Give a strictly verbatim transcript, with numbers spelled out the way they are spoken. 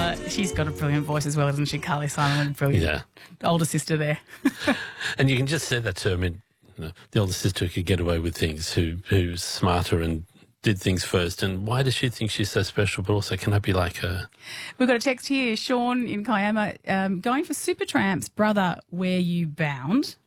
Uh, she's got a brilliant voice as well, doesn't she? Carly Simon, brilliant Yeah. older sister there. And you can just say that to her. I mean, you know, the older sister could get away with things, who who's smarter and did things first. And why does she think she's so special? But also, can I be like her? We've got a text here, Sean in Kiama, um, going for Supertramp's Brother, Where You Bound.